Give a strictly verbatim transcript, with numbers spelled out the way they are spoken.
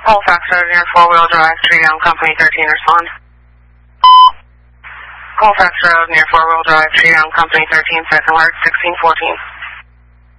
Colfax Road near four-wheel drive, tree down, company thirteen, respond. Colfax Road near four-wheel drive, tree down, company thirteen, second alert, sixteen fourteen.